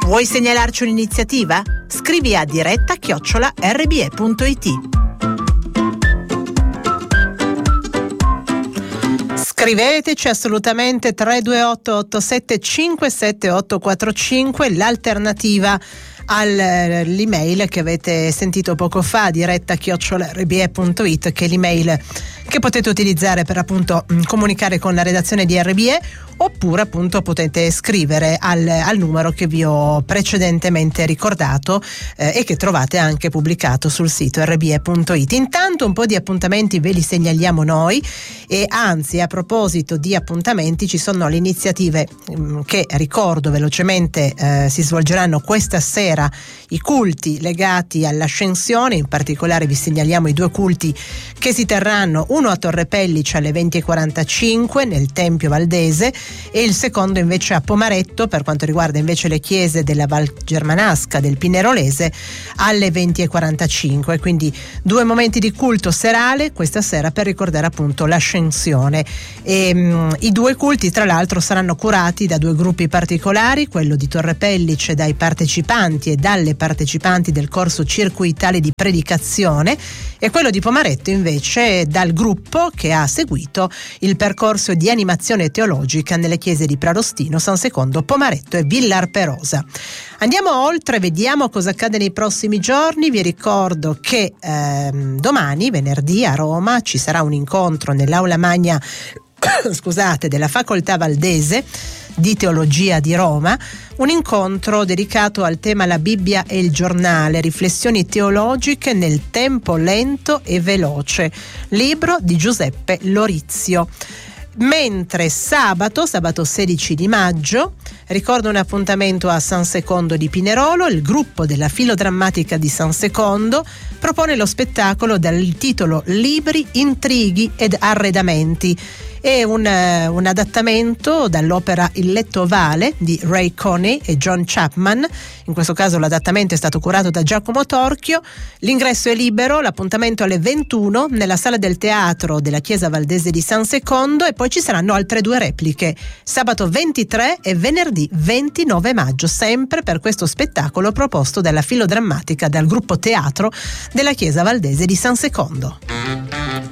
Vuoi segnalarci un'iniziativa? Scrivi a diretta@rbe.it. Scriveteci assolutamente 328 87 57 845, l'alternativa all'email che avete sentito poco fa, diretta@rbe.it, che è l'email che potete utilizzare per appunto comunicare con la redazione di RBE, oppure appunto potete scrivere al numero che vi ho precedentemente ricordato e che trovate anche pubblicato sul sito rbe.it. Intanto un po' di appuntamenti ve li segnaliamo noi, e anzi, a proposito di appuntamenti, ci sono le iniziative che ricordo velocemente si svolgeranno questa sera, i culti legati all'Ascensione. In particolare vi segnaliamo i 2 culti che si terranno, uno a Torre Pellice alle 20:45 nel Tempio Valdese, e il secondo invece a Pomaretto, per quanto riguarda invece le chiese della Val Germanasca, del Pinerolese, alle 20:45. Quindi 2 momenti di culto serale questa sera per ricordare appunto l'Ascensione. I 2 culti tra l'altro saranno curati da 2 gruppi particolari: quello di Torre Pellice dai partecipanti e dalle partecipanti del corso circuitale di predicazione, e quello di Pomaretto invece dal gruppo che ha seguito il percorso di animazione teologica nelle chiese di Prarostino, San Secondo, Pomaretto e Villar Perosa. Andiamo oltre, vediamo cosa accade nei prossimi giorni. Vi ricordo che domani, venerdì, a Roma ci sarà un incontro nell'aula magna della Facoltà Valdese di Teologia di Roma, un incontro dedicato al tema La Bibbia e il giornale, riflessioni teologiche nel tempo lento e veloce, libro di Giuseppe Lorizio. Mentre sabato 16 di maggio, ricordo un appuntamento a San Secondo di Pinerolo. Il gruppo della Filodrammatica di San Secondo propone lo spettacolo dal titolo Libri, intrighi ed arredamenti. È un adattamento dall'opera Il letto ovale di Ray Coney e John Chapman. In questo caso l'adattamento è stato curato da Giacomo Torchio. L'ingresso è libero, l'appuntamento alle 21 nella sala del teatro della Chiesa Valdese di San Secondo, e poi ci saranno altre 2 repliche, sabato 23 e venerdì 29 maggio, sempre per questo spettacolo proposto dalla Filodrammatica, dal gruppo teatro della Chiesa Valdese di San Secondo.